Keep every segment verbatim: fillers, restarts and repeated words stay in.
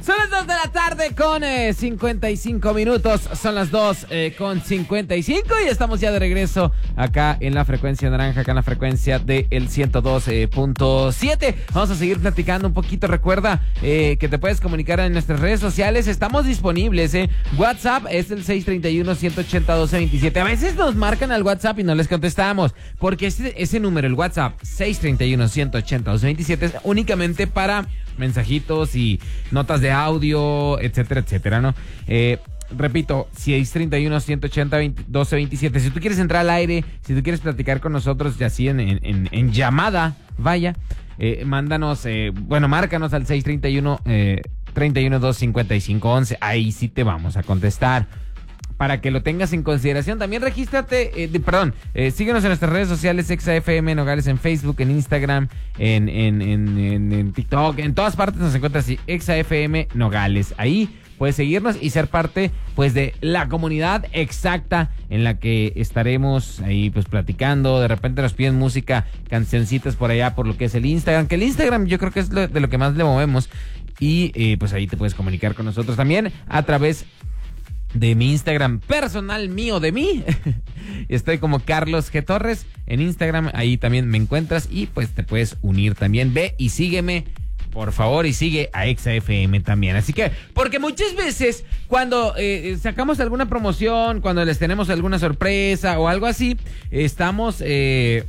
Son las dos de la tarde con eh, cincuenta y cinco minutos. Son las dos eh, con cincuenta y cinco y estamos ya de regreso acá en la frecuencia naranja, acá en la frecuencia del ciento dos punto siete. Vamos a seguir platicando un poquito. Recuerda eh, que te puedes comunicar en nuestras redes sociales. Estamos disponibles. Eh. WhatsApp es el seis tres uno, uno ocho cero, uno dos dos siete. A veces nos marcan al WhatsApp y no les contestamos porque ese, ese número, el WhatsApp seis tres uno, uno ocho cero, uno dos dos siete, es únicamente para mensajitos y notas de audio, etcétera, etcétera, ¿no? Eh, repito, seis tres uno, uno ocho cero, uno dos dos siete. Si tú quieres entrar al aire, si tú quieres platicar con nosotros y así en, en, en llamada, vaya, eh, mándanos, eh, bueno, márcanos al seis tres uno, eh, tres uno dos, cinco cinco uno uno. Ahí sí te vamos a contestar. Para que lo tengas en consideración. También regístrate, eh, de, perdón, eh, síguenos en nuestras redes sociales, Exa F M Nogales, en Facebook, en Instagram, en, en, en, en, en TikTok, en todas partes nos encuentras así, Exa F M Nogales. Ahí puedes seguirnos y ser parte, pues, de la comunidad exacta en la que estaremos ahí, pues, platicando. De repente nos piden música, cancioncitas por allá, por lo que es el Instagram, que el Instagram yo creo que es lo, de lo que más le movemos. Y, eh, pues, ahí te puedes comunicar con nosotros también a través de mi Instagram personal, mío, de mí. Estoy como Carlos G. Torres en Instagram, ahí también me encuentras y pues te puedes unir también. Ve y sígueme, por favor, y sigue a Exa F M también. Así que, porque muchas veces cuando eh, sacamos alguna promoción, cuando les tenemos alguna sorpresa o algo así, estamos... Eh,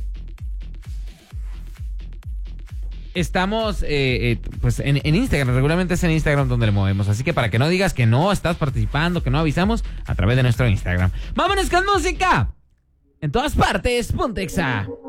Estamos, eh, eh, pues, en, en Instagram. Regularmente es en Instagram donde le movemos. Así que para que no digas que no estás participando, que no avisamos, a través de nuestro Instagram. ¡Vámonos con música! En todas partes, ponte Exa.